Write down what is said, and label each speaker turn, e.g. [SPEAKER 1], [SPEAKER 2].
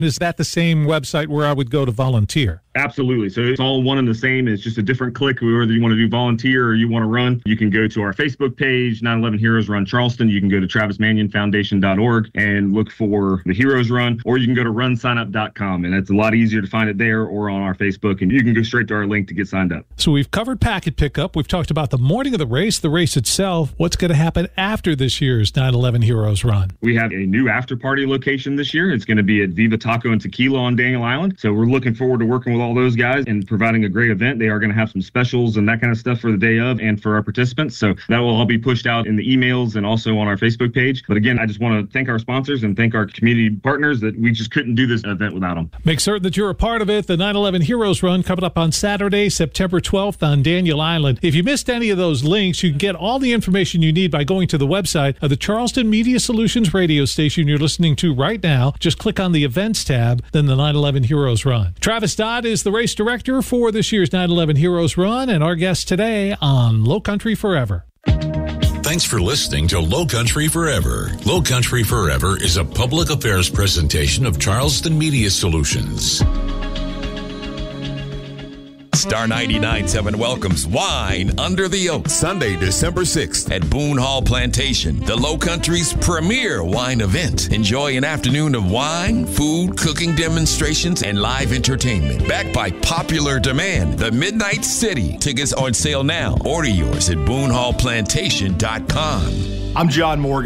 [SPEAKER 1] Is that the same website where I would go to volunteer?
[SPEAKER 2] Absolutely. So it's all one and the same. It's just a different click. Whether you want to do volunteer or you want to run, you can go to our Facebook page, 9/11 Heroes Run Charleston. You can go to TravisMannionFoundation.org and look for the Heroes Run, or you can go to runsignup.com, and it's a lot easier to find it there or on our Facebook, and you can go straight to our link to get signed up.
[SPEAKER 1] So we've covered packet pickup. We've talked about the morning of the race itself. What's going to happen after this year's 9/11 Heroes Run?
[SPEAKER 2] We have a new after party location this year. It's going to be at Viva Taco and Tequila on Daniel Island. So we're looking forward to working with all those guys and providing a great event. They are going to have some specials and that kind of stuff for the day of and for our participants. So that will all be pushed out in the emails and also on our Facebook page. But again, I just want to thank our sponsors and thank our community partners that we just couldn't do this event without them.
[SPEAKER 1] Make certain that you're a part of it. The 9/11 Heroes Run coming up on Saturday, September 12th on Daniel Island. If you missed any of those links, you can get all the information you need by going to the website of the Charleston Media Solutions radio station you're listening to right now. Just click on the events tab, then the 9/11 Heroes Run. Travis Dodd is the race director for this year's 9/11 Heroes Run and our guest today on Low Country Forever.
[SPEAKER 3] Thanks for listening to Low Country Forever. Low Country Forever is a public affairs presentation of Charleston Media Solutions.
[SPEAKER 4] Star 99.7 welcomes Wine Under the Oak, Sunday, December 6th at Boone Hall Plantation, the Low Country's premier wine event. Enjoy an afternoon of wine, food, cooking demonstrations, and live entertainment. Backed by popular demand, the Midnight City. Tickets on sale now. Order yours at BooneHallPlantation.com.
[SPEAKER 5] I'm John Morgan.